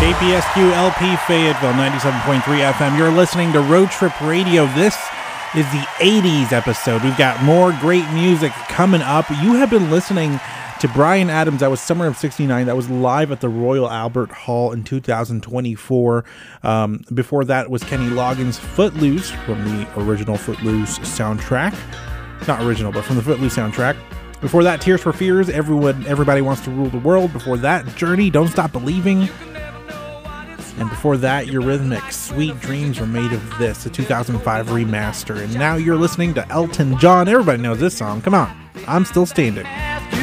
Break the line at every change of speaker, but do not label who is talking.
KPSQ LP Fayetteville 97.3 FM. You're listening to Road Trip Radio. This is the 80s episode. We've got more great music coming up. You have been listening to Bryan Adams. That was Summer of '69. That was live at the Royal Albert Hall in 2024. Before that was Kenny Loggins' Footloose from the original Footloose soundtrack. Not original, but from the Footloose soundtrack. Before that, Tears for Fears, Everybody Wants to Rule the World. Before that, Journey, Don't Stop Believing. And before that, Eurythmics, Sweet Dreams Are Made of This, a 2005 remaster. And now you're listening to Elton John. Everybody knows this song. Come on. I'm Still Standing.